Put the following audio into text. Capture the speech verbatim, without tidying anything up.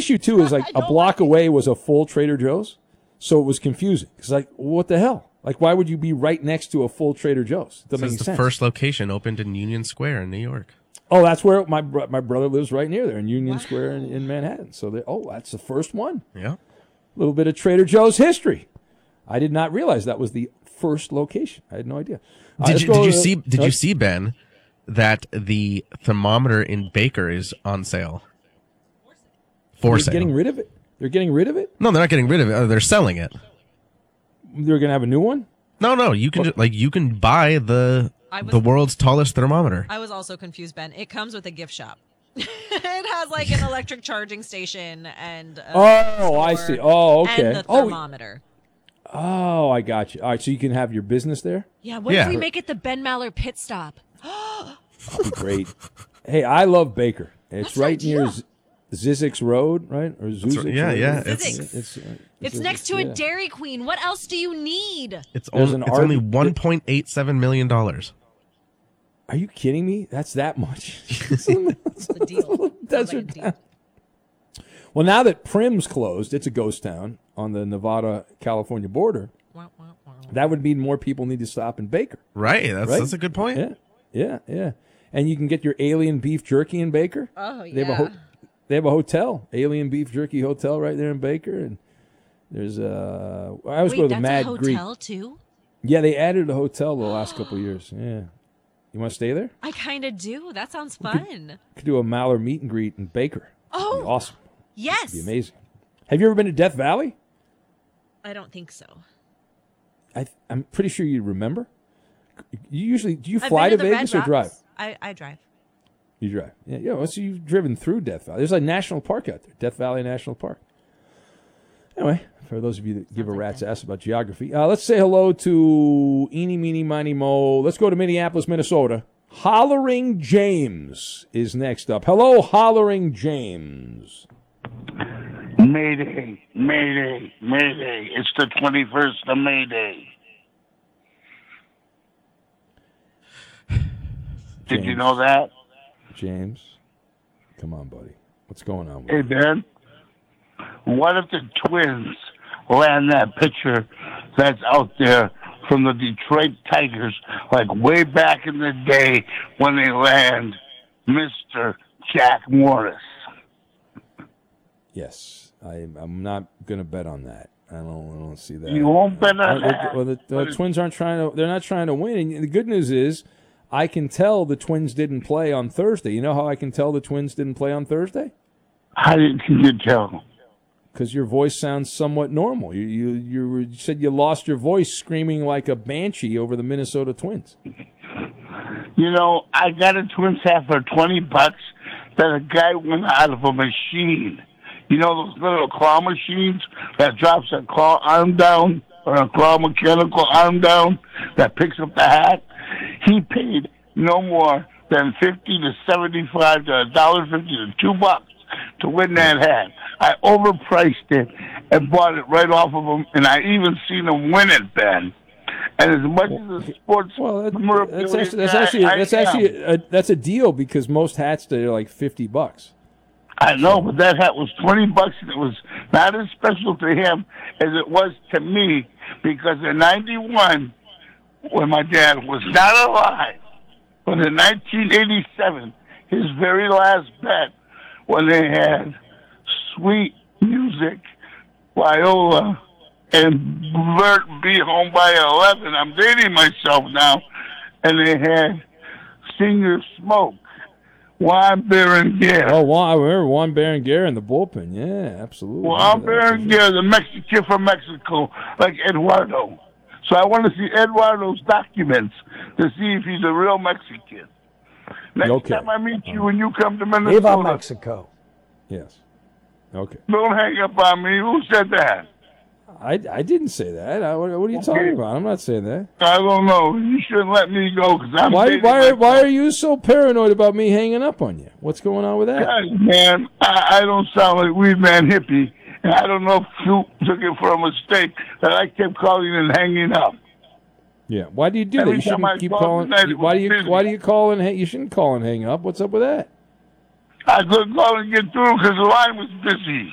issue too is like a block like away was a full Trader Joe's, so it was confusing. It's like, what the hell? Like, why would you be right next to a full Trader Joe's? It doesn't make the sense. First location opened in Union Square in New York. Oh, that's where my bro- my brother lives, right near there in Union wow. Square in, in Manhattan. So, they, oh, that's the first one. Yeah. A little bit of Trader Joe's history. I did not realize that was the first location. I had no idea. Did uh, you did you to, see did uh, you see Ben that the thermometer in Baker is on sale? For they're sale. Getting rid of it. They're getting rid of it. No, they're not getting rid of it. They're selling it. They're gonna have a new one. No, no, you can just, like you can buy the was, the world's tallest thermometer. I was also confused, Ben. It comes with a gift shop. It has like an electric charging station and a oh, I see. Oh, okay. And the thermometer. Oh, oh, I got you. All right, so you can have your business there. Yeah. What yeah. if we make it the Ben Maller pit stop? That'd be great. Hey, I love Baker. It's That's right near Z- Zizek's Road, right? Or Zuzek's right. Yeah, Road? yeah. It's, it's, it's, uh, it's next to a yeah. Dairy Queen. What else do you need? It's, only, it's only one point eight seven million dollars. Are you kidding me? That's that much. It's a deal. Desert like a deal. Well, now that Prim's closed, it's a ghost town on the Nevada-California border. Wow, wow, wow. That would mean more people need to stop in Baker. Right. That's right? that's a good point. Yeah, yeah, yeah. And you can get your alien beef jerky in Baker. Oh, yeah. They have a, ho- they have a hotel, alien beef jerky hotel right there in Baker. And there's a... I always Wait, go to the that's Mad a hotel Greek. too? Yeah, they added a hotel the last couple of years. Yeah. You want to stay there? I kind of do. That sounds fun. Could, could do a Maller meet and greet in Baker. Oh, be awesome. Yes, It'd be amazing. Have you ever been to Death Valley? I don't think so. I, I'm pretty sure you remember. You usually do you I've fly been to, to the Vegas Red or Rocks. drive? I, I drive. You drive. Yeah, yeah. Well, so you've driven through Death Valley. There's a national park out there, Death Valley National Park. Anyway, for those of you that Sounds give a like rat's that. ass about geography, uh, let's say hello to Eeny, Meeny, Miny, Mo. Let's go to Minneapolis, Minnesota. Hollering James is next up. Hello, Hollering James. Mayday, Mayday, Mayday. It's the twenty-first of Mayday. Did James. you know that? James, come on, buddy. What's going on with Hey, you? Ben. What if the Twins land that pitcher that's out there from the Detroit Tigers, like way back in the day when they land Mister Jack Morris? Yes, I, I'm not going to bet on that. I don't, I don't see that. You won't bet on uh, that. Well, the, the, the Twins aren't trying to. They're not trying to win. And the good news is, I can tell the Twins didn't play on Thursday. You know how I can tell the Twins didn't play on Thursday? How did you tell? Because your voice sounds somewhat normal. You, you you were- you said you lost your voice screaming like a banshee over the Minnesota Twins. You know, I got a Twins hat for twenty bucks that a guy went out of a machine. You know those little claw machines that drops a claw arm down or a claw mechanical arm down that picks up the hat? He paid no more than fifty to seventy-five to a dollar fifty to two bucks to win that hat. I overpriced it and bought it right off of him, and I even seen him win it, Ben. And as much as a sports Well, that, memorabilia that's actually that's guy actually I that's am, actually a, that's a deal because most hats today are like fifty bucks. I know, but that hat was twenty bucks, and it was not as special to him as it was to me, because in ninety-one, when my dad was not alive, but in nineteen eighty-seven, his very last bet, when they had Sweet Music, Viola, and Bert Be Home by eleven, I'm dating myself now, and they had Singer Smoke, Juan Berenguer. Oh, Juan, I remember Juan Berenguer in the bullpen. Yeah, absolutely. Juan Berenguer, the Mexican kid from Mexico, like Eduardo. So I want to see Eduardo's documents to see if he's a real Mexican. Next Okay. time I meet you when you come to Viva Minnesota, Mexico. Yes. Okay. don't hang up on me. Who said that? I, I didn't say that. I, what, what are you talking about? I'm not saying that. I don't know. You shouldn't let me go because I'm Why dating why myself. why are you so paranoid about me hanging up on you? What's going on with that? Guys, man, I, I don't sound like Weed Man Hippie, and I don't know if you took it for a mistake that I kept calling and hanging up. Yeah. Why do you do Every that? You time I shouldn't keep called calling. tonight, it Why was do you busy. why do you call and hang, you shouldn't call and hang up? What's up with that? I couldn't call and get through because the line was busy.